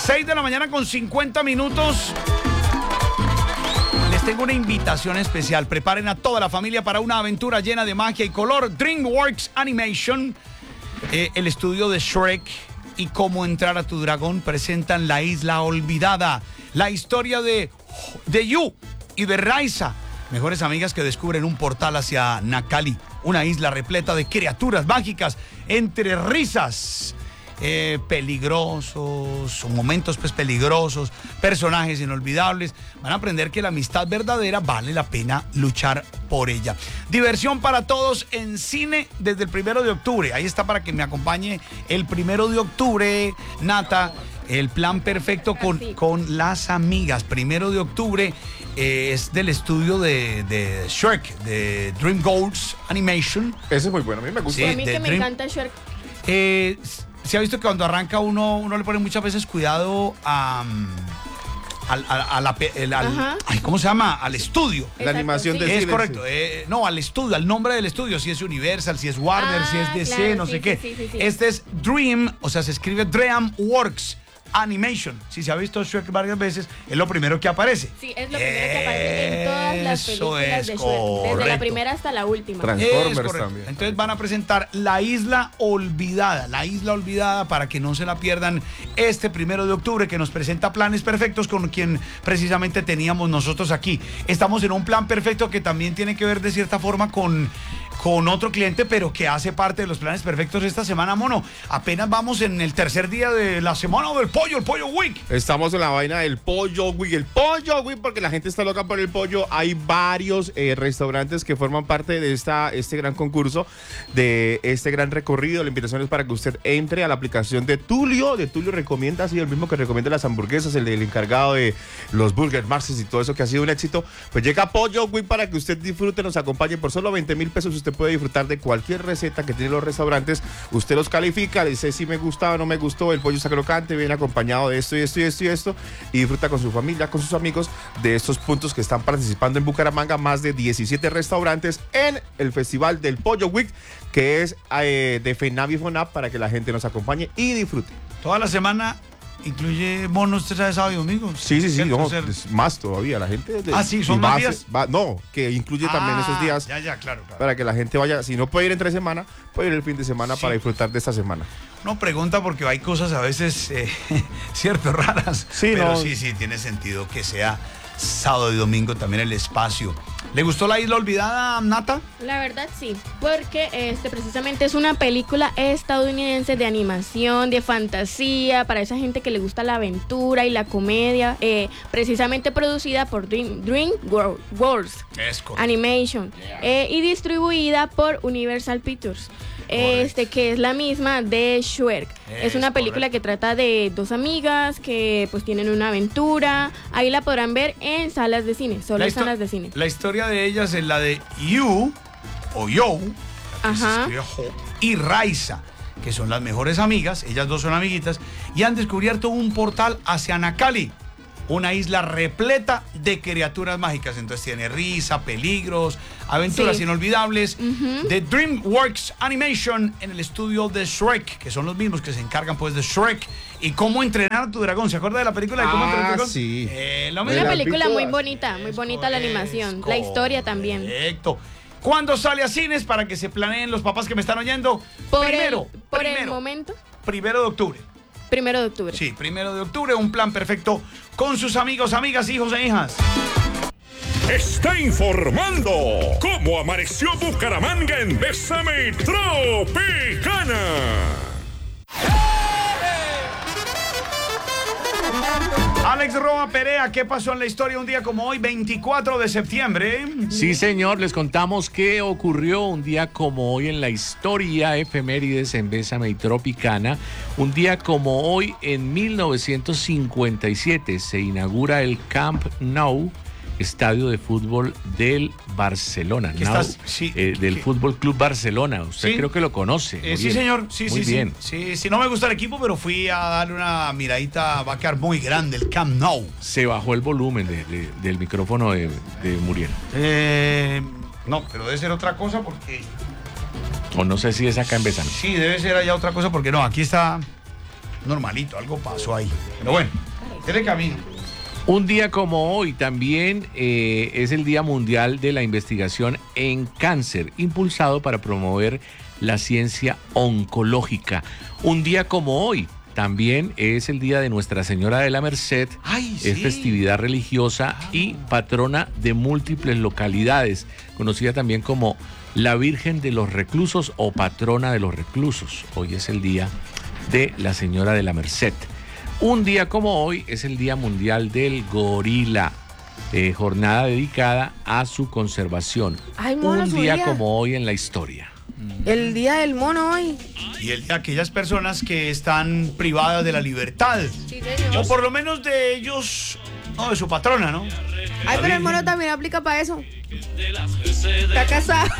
6 de la mañana con 50 minutos. Les tengo una invitación especial. Preparen a toda la familia para una aventura llena de magia y color. DreamWorks Animation, el estudio de Shrek y Cómo entrar a tu dragón presentan La Isla Olvidada. La historia de Yu y de Raiza, mejores amigas que descubren un portal hacia Nakali, una isla repleta de criaturas mágicas, entre risas, peligrosos, momentos pues peligrosos, personajes inolvidables. Van a aprender que la amistad verdadera vale la pena luchar por ella. Diversión para todos en cine desde el 1 de octubre. Ahí está para que me acompañe el 1 de octubre, Nata. El plan perfecto con las amigas. 1 de octubre es del estudio de Shrek, de DreamWorks Animation. Ese es muy bueno, a mí me gusta. Sí, a mí que me encanta Shrek. Se ha visto que cuando arranca uno le pone muchas veces cuidado ¿cómo se llama? Al estudio. Exacto, la animación sí. de Es cine, correcto. No, al estudio, al nombre del estudio. Si es Universal, si es Warner, si es DC, claro, no sí, sé qué. sí. Este es Dream, o sea, se escribe DreamWorks Animation. Si se ha visto Shrek varias veces, es lo primero que aparece. Sí, es lo primero que aparece en todas las películas de Shrek, desde la primera hasta la última. Transformers también. Entonces van a presentar La Isla Olvidada. La Isla Olvidada, para que no se la pierdan, este 1 de octubre, que nos presenta Planes Perfectos, con quien precisamente teníamos nosotros aquí. Estamos en un plan perfecto que también tiene que ver de cierta forma con otro cliente, pero que hace parte de los Planes Perfectos esta semana, mono. Apenas vamos en el tercer día de la semana del pollo, el Pollo Week. Estamos en la vaina del Pollo Week, porque la gente está loca por el pollo. Hay varios restaurantes que forman parte de este gran concurso, de este gran recorrido. La invitación es para que usted entre a la aplicación de Tulio. De Tulio recomienda, así el mismo que recomienda las hamburguesas, el encargado de los Burger Masters y todo eso que ha sido un éxito. Pues llega Pollo Week para que usted disfrute, nos acompañe. Por solo 20,000 pesos usted puede disfrutar de cualquier receta que tienen los restaurantes. Usted los califica, le dice si me gusta o no me gustó, el pollo está crocante, viene acompañado de esto y esto y esto y esto, y disfruta con su familia, con sus amigos, de estos puntos que están participando en Bucaramanga. Más de 17 restaurantes en el Festival del Pollo Week, que es de FENAVI FONAP, para que la gente nos acompañe y disfrute. Toda la semana incluye bonos, ¿usted sabe, sábado y domingo? Sí, no, es más todavía, la gente... ¿son más días? No, que incluye también esos días. Claro. Para que la gente vaya, si no puede ir entre semana, puede ir el fin de semana, sí, para disfrutar de esta semana. No pregunta porque hay cosas a veces, cierto, raras. Sí, pero no. sí, tiene sentido que sea sábado y domingo también el espacio. ¿Le gustó La Isla Olvidada, Nata? La verdad sí, porque precisamente es una película estadounidense de animación, de fantasía, para esa gente que le gusta la aventura y la comedia, precisamente producida por DreamWorks Animation, y distribuida por Universal Pictures. Que es la misma de Shrek. Es una película que trata de dos amigas que pues tienen una aventura. Ahí la podrán ver en salas de cine, solo en salas de cine. La historia de ellas es la de Yu o Yo, y Raiza, que son las mejores amigas. Ellas dos son amiguitas y han descubierto un portal hacia Nakali, una isla repleta de criaturas mágicas. Entonces tiene risa, peligros, aventuras inolvidables. De DreamWorks Animation, en el estudio de Shrek, que son los mismos que se encargan pues de Shrek y Cómo entrenar a tu dragón. ¿Se acuerda de la película de Cómo entrenar a tu dragón? Sí. Una película muy bonita, la animación, la historia también. Correcto. ¿Cuándo sale a cines para que se planeen los papás que me están oyendo? Por el momento. 1 de octubre. 1 de octubre. Sí, 1 de octubre, un plan perfecto con sus amigos, amigas, hijos e hijas. Está informando cómo amaneció Bucaramanga en Bésame Tropicana. Alex Roa Perea, ¿qué pasó en la historia un día como hoy, 24 de septiembre? Sí, señor, les contamos qué ocurrió un día como hoy en la historia, efemérides en Bésame Tropicana. Un día como hoy, en 1957, se inaugura el Camp Nou, estadio de fútbol del Barcelona, del Fútbol Club Barcelona. Usted creo que lo conoce. Sí, señor. Sí, muy bien. Sí, no me gusta el equipo, pero fui a darle una miradita. Va a quedar muy grande el Camp Nou. Se bajó el volumen del micrófono de Muriel. No, pero debe ser otra cosa porque... O no sé si es acá en Bésame. Sí, debe ser allá otra cosa porque no, aquí está normalito, algo pasó ahí. Pero bueno, tiene camino. Un día como hoy también es el Día Mundial de la Investigación en Cáncer, impulsado para promover la ciencia oncológica. Un día como hoy también es el Día de Nuestra Señora de la Merced. Ay, sí. Es festividad religiosa y patrona de múltiples localidades, conocida también como la Virgen de los Reclusos o patrona de los reclusos. Hoy es el Día de la Señora de la Merced. Un día como hoy es el Día Mundial del Gorila, jornada dedicada a su conservación. Ay, mono, un día como hoy en la historia. El día del mono hoy. Y el de aquellas personas que están privadas de la libertad. Sí, señor. O por lo menos de ellos, no, de su patrona, ¿no? Ay, pero el mono también aplica para eso. Está casado.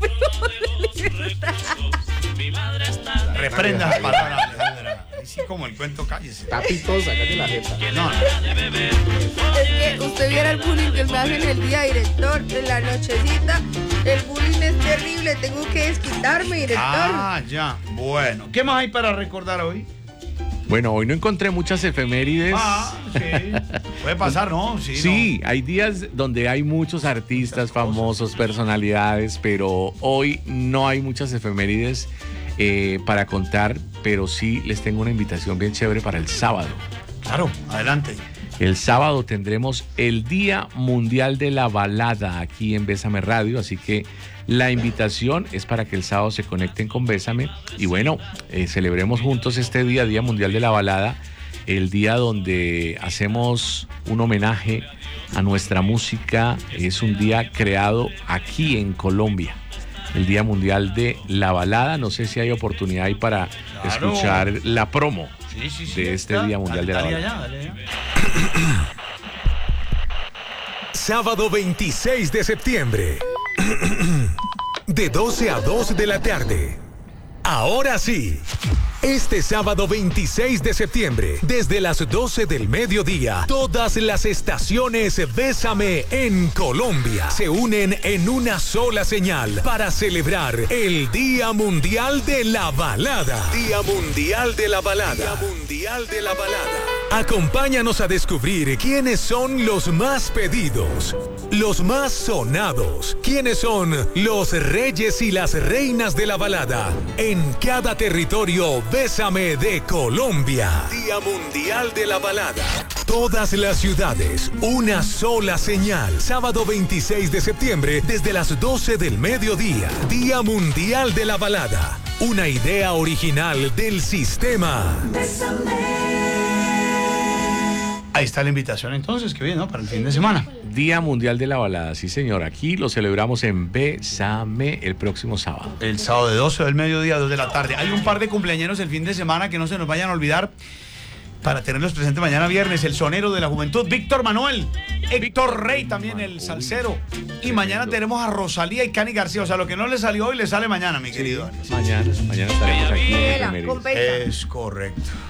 Reprenda la palabra, Alejandra. Así como el cuento, cállese. Tapito, sácate la jeta. No, no. Es que usted viera el bullying que me hacen el día, director, en la nochecita. El bullying es terrible, tengo que desquitarme, director. Ah, ya. Bueno, ¿qué más hay para recordar hoy? Bueno, hoy no encontré muchas efemérides. Ah, sí. Puede pasar, ¿no? Sí, Sí, hay días donde hay muchos artistas famosos, personalidades, pero hoy no hay muchas efemérides para contar, pero sí les tengo una invitación bien chévere para el sábado. Claro, adelante. El sábado tendremos el Día Mundial de la Balada aquí en Bésame Radio, así que la invitación es para que el sábado se conecten con Bésame y bueno, celebremos juntos este día, Día Mundial de la Balada, el día donde hacemos un homenaje a nuestra música. Es un día creado aquí en Colombia, el Día Mundial de la Balada. No sé si hay oportunidad ahí para escuchar la promo de este Día Mundial de la Balada. Dale. Sábado 26 de septiembre, de 12 a 2 de la tarde. Ahora sí, este sábado 26 de septiembre, desde las 12 del mediodía, todas las estaciones Bésame en Colombia se unen en una sola señal para celebrar el Día Mundial de la Balada. Día Mundial de la Balada. Día Mundial de la Balada. Acompáñanos a descubrir quiénes son los más pedidos, los más sonados, quiénes son los reyes y las reinas de la balada en cada territorio Bésame de Colombia. Día Mundial de la Balada. Todas las ciudades, una sola señal. Sábado 26 de septiembre desde las 12 del mediodía. Día Mundial de la Balada. Una idea original del sistema. Ahí está la invitación entonces, que bien, ¿no? Para el fin de semana. Día Mundial de la Balada, sí señor. Aquí lo celebramos en Bésame el próximo sábado. El sábado de 12 del mediodía a 2 de la tarde. Hay un par de cumpleaños el fin de semana que no se nos vayan a olvidar para tenerlos presentes mañana viernes. El sonero de la juventud, Víctor Manuel. Héctor Rey también, el salsero. Y mañana tenemos a Rosalía y Cani García. O sea, lo que no le salió hoy le sale mañana, mi querido. Mañana estaremos aquí en Con Es correcto.